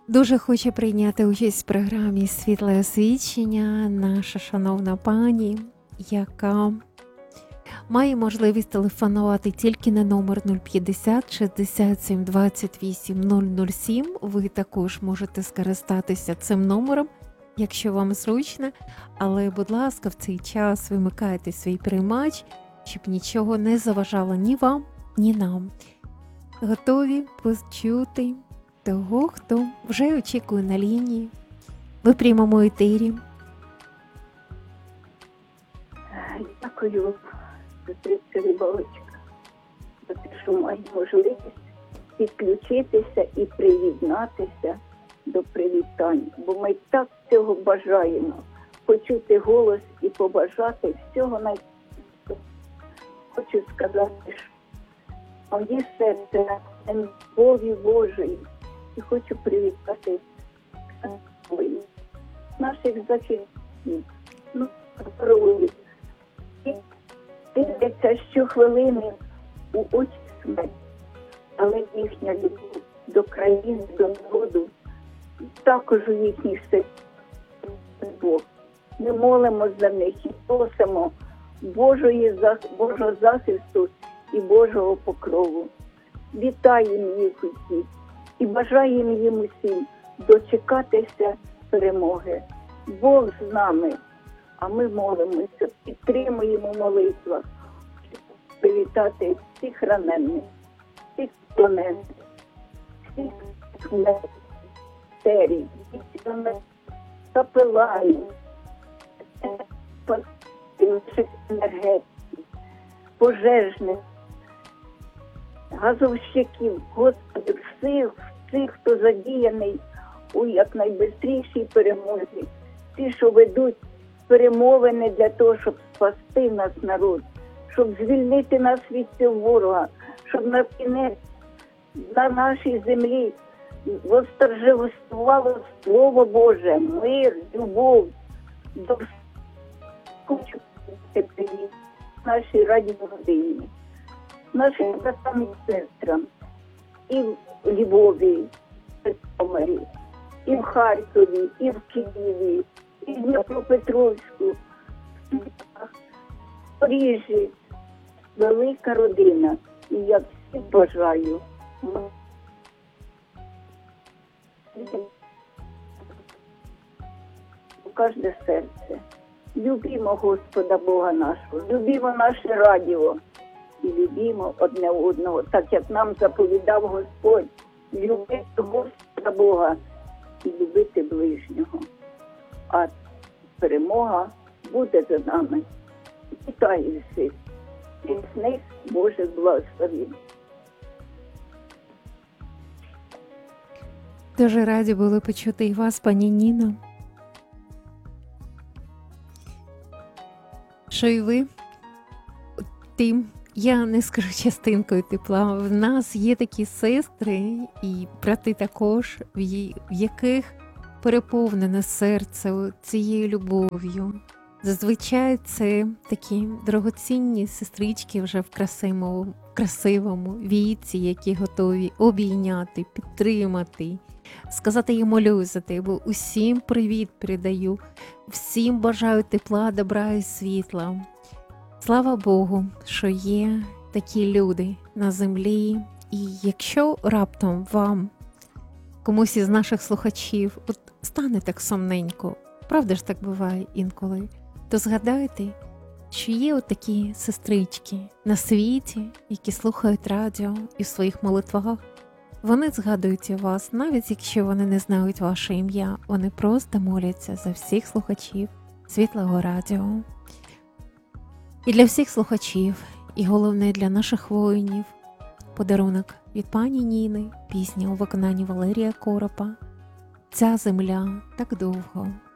Дуже хоче прийняти участь в програмі «Світле освічення» наша шановна пані, яка має можливість телефонувати тільки на номер 050 67 28 007. Ви також можете скористатися цим номером, якщо вам зручно, але, будь ласка, в цей час вимикайте свій приймач, щоб нічого не заважало ні вам, ні нам. Готові почути того, хто вже очікує на лінії. Ви в прямому етері. Дякую, сестричка Любовочка, за те, що маю можливість підключитися і приєднатися до привітань. Бо ми так цього бажаємо. Почути голос і побажати всього найкращого. Хочу сказати, що моє серце на любові Божої. І хочу привітати наших захисників, здоров'я. Дивляться щохвилини у очі смерті, але їхня любов до країни, до народу, також у їхніх серцях. Ми молимо за них і просимо Божого захисту і Божого покрову. Вітаємо їх усіх і бажаємо їм усім дочекатися перемоги. Бог з нами, а ми молимося, підтримуємо в молитвах, привітати всіх ранених, всіх планет, всіх серій, всіх капеланів, наших енергетиків, пожежних, газовщиків, Господи, всіх, хто задіяний у якнайбистрішій перемозі, ті, що ведуть перемовини для того, щоб спасти нас, народ, щоб звільнити нас від цього ворога, щоб на кінець на нашій землі восторжествувало Слово Боже, мир, любов. Хочу привіт нашій радіогодині, нашим братам і сестрам і в Львові, в Житомирі, і в Харкові, і в Києві, і в Дніпропетровську, в Парижі. Велика родина. І я всім бажаю у кожне серце. Любімо Господа Бога нашого, любімо наше радіо і любімо одне одного, так як нам заповідав Господь, любити Господа Бога і любити ближнього. А перемога буде за нами. Вітаю всіх. Міцних Божих благословень. Дуже раді були почути і вас, пані Ніно. Що і ви тим, я не скажу частинкою тепла, в нас є такі сестри і брати також, в яких переповнене серце цією любов'ю. Зазвичай це такі дорогоцінні сестрички вже в красивому віці, які готові обійняти, підтримати, сказати їм молюсь за тебе, усім привіт передаю, всім бажаю тепла, добра і світла. Слава Богу, що є такі люди на землі, і якщо раптом вам, комусь із наших слухачів, от стане так сумненько, правда ж так буває інколи, то згадайте, що є отакі сестрички на світі, які слухають радіо і в своїх молитвах. Вони згадують вас, навіть якщо вони не знають ваше ім'я, вони просто моляться за всіх слухачів Світлого радіо. І для всіх слухачів, і головне для наших воїнів, подарунок від пані Ніни, пісня у виконанні Валерія Коропа «Ця земля так довго